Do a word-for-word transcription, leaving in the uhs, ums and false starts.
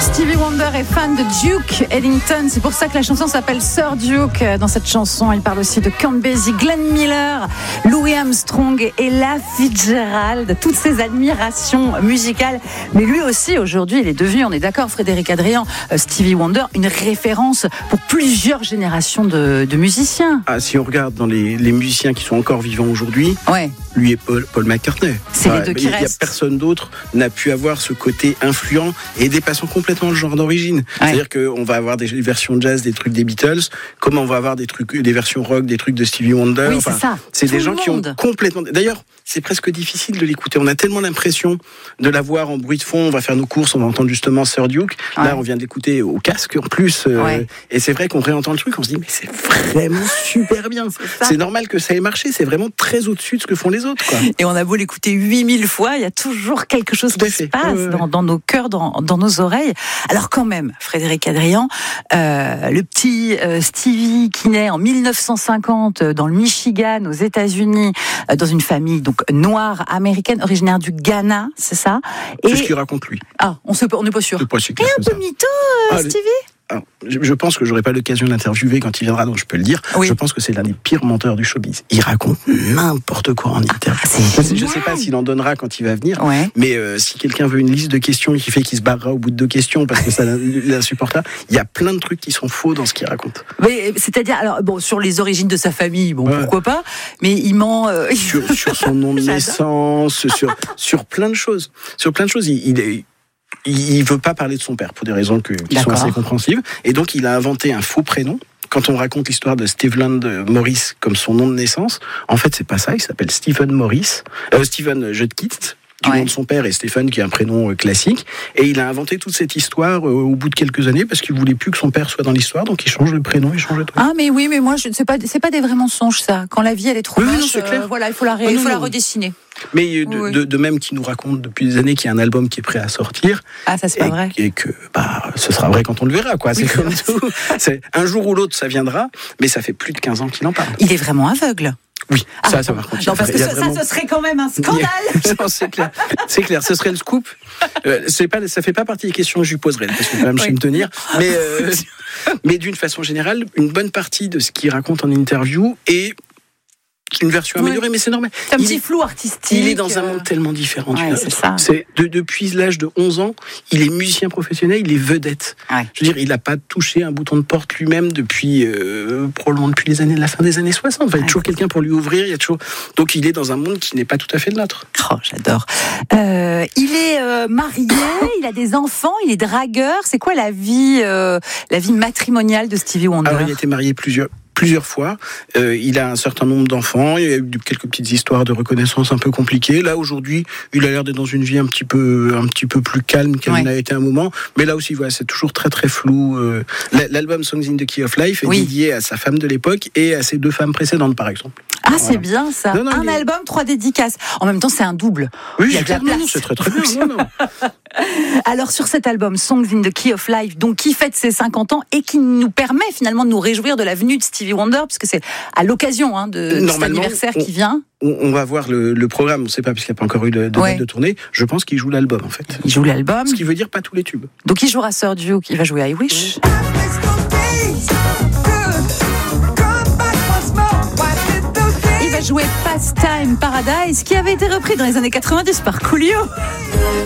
Stevie Wonder est fan de Duke Ellington, c'est pour ça que la chanson s'appelle Sir Duke. Dans cette chanson, il parle aussi de Count Basie, Glenn Miller, Louis Armstrong et Ella Fitzgerald, toutes ces admirations musicales. Mais lui aussi, aujourd'hui, il est devenu, on est d'accord, Frédéric Adrian, euh, Stevie Wonder, une référence pour plusieurs générations de, de musiciens. Ah, si on regarde dans les, les musiciens qui sont encore vivants aujourd'hui, ouais. lui et Paul, Paul McCartney. C'est ouais, les deux qui il y a, restent. Il n'y a personne d'autre n'a pu avoir ce côté influent et dépassant complètement le genre d'origine. Ouais. C'est-à-dire qu'on va avoir des versions jazz, des trucs des Beatles, comme on va avoir des trucs, des versions rock, des trucs de Stevie Wonder. Oui, enfin, c'est ça. C'est Tout des gens qui ont monde. complètement... D'ailleurs, c'est presque difficile de l'écouter. On a tellement l'impression de la voir en bruit de fond. On va faire nos courses, on va entendre justement Sir Duke. Ouais. Là, on vient de l'écouter au casque en plus. Euh, ouais. Et c'est vrai qu'on réentend le truc, on se dit, mais c'est vraiment super bien. C'est, c'est normal que ça ait marché. C'est vraiment très au-dessus de ce que font les autres, quoi. Et on a beau l'écouter huit mille fois, il y a toujours quelque chose qui se passe ouais, ouais. Dans, dans nos cœurs, dans, dans nos oreilles. Alors quand même, Frédéric Adrian, euh, le petit euh, Stevie qui naît en dix-neuf cent cinquante dans le Michigan, aux États-Unis, euh, dans une famille donc noire américaine, originaire du Ghana, c'est ça. Et... C'est ce qu'il raconte lui. Ah, on sait pas, on n'est pas sûr. C'est pas si clair, et un peu mytho, euh, ah, Stevie. Alors, je pense que j'aurai pas l'occasion de l'interviewer quand il viendra, donc je peux le dire. Oui. Je pense que c'est l'un des pires menteurs du showbiz. Il raconte n'importe quoi en interview. Ah, je ne sais pas s'il en donnera quand il va venir, ouais. mais euh, si quelqu'un veut une liste de questions qui fait qu'il se barrera au bout de deux questions parce que ça l'insupporte pas, il y a plein de trucs qui sont faux dans ce qu'il raconte. Mais, c'est-à-dire, alors bon, sur les origines de sa famille, bon, ouais. pourquoi pas, mais il ment euh... sur, sur son nom de naissance, sur sur plein de choses, sur plein de choses. Il, il est Il ne veut pas parler de son père pour des raisons que, qui D'accord. sont assez compréhensibles. Et donc, il a inventé un faux prénom. Quand on raconte l'histoire de Stephen Morris comme son nom de naissance, en fait, c'est pas ça. Il s'appelle Stephen Morris, euh, Stephen Judkins, du ouais. nom de son père, et Stephen, qui est un prénom euh, classique. Et il a inventé toute cette histoire euh, au bout de quelques années parce qu'il voulait plus que son père soit dans l'histoire. Donc, il change le prénom, il change le truc. Ah, mais oui, mais moi, je, c'est pas, c'est pas des vrais mensonges, ça. Quand la vie, elle est trop oui, moche, non, c'est clair. Euh, voilà, il faut la, ré, ah, non, il faut non. la redessiner. Mais de, oui. de, de même qu'il nous raconte depuis des années qu'il y a un album qui est prêt à sortir. Ah, ça c'est pas et, vrai. Et que bah, ce sera vrai quand on le verra, quoi. C'est oui, comme tout. C'est, un jour ou l'autre, ça viendra, mais ça fait plus de quinze ans qu'il en parle. Il est vraiment aveugle. Oui, ah, ça, ça va continuer. Non, parce que ça, vraiment... ça, ce serait quand même un scandale. non, c'est clair, c'est clair. Ce serait le scoop. Euh, c'est pas, ça fait pas partie des questions que je lui poserai, parce que quand même, je sais me tenir. Mais, euh, mais d'une façon générale, une bonne partie de ce qu'il raconte en interview est une version améliorée, oui. mais c'est normal. C'est un petit flou artistique. Il est dans un monde tellement différent. Ouais, c'est ça. C'est de, depuis l'âge de onze ans, il est musicien professionnel, il est vedette. Ouais. Je veux dire, il n'a pas touché un bouton de porte lui-même depuis euh, probablement depuis les années, la fin des années soixante. Il y a ouais. toujours quelqu'un pour lui ouvrir. Il y a toujours. Donc, il est dans un monde qui n'est pas tout à fait le nôtre. Oh, j'adore. Euh, il est euh, marié, il a des enfants, il est dragueur. C'est quoi la vie, euh, la vie matrimoniale de Stevie Wonder ? Alors, il a été marié plusieurs. plusieurs fois. Euh, il a un certain nombre d'enfants. Il y a eu quelques petites histoires de reconnaissance un peu compliquées. Là, aujourd'hui, il a l'air d'être dans une vie un petit peu, un petit peu plus calme qu'elle ouais. n'a été à un moment. Mais là aussi, voilà, c'est toujours très, très flou. Euh, l'album Songs in the Key of Life est oui. dédié à sa femme de l'époque et à ses deux femmes précédentes, par exemple. Ah, voilà. C'est bien ça. Non, non, un mais... album, trois dédicaces. En même temps, c'est un double. Oui, il y a de la place. Non, c'est très, très bien. Non, non. Alors, sur cet album Songs in the Key of Life, donc, qui fête ses cinquante ans et qui nous permet finalement de nous réjouir de la venue de Stevie Wonder, puisque c'est à l'occasion hein, de, de cet anniversaire on, qui vient. On, on va voir le, le programme, on ne sait pas, puisqu'il n'y a pas encore eu de, de ouais. date de tournée. Je pense qu'il joue l'album, en fait. Il joue l'album. Ce qui veut dire pas tous les tubes. Donc il jouera Sir Duke, il va jouer I Wish. Mmh. Il va jouer Pastime Paradise, qui avait été repris dans les années quatre-vingt-dix par Coolio.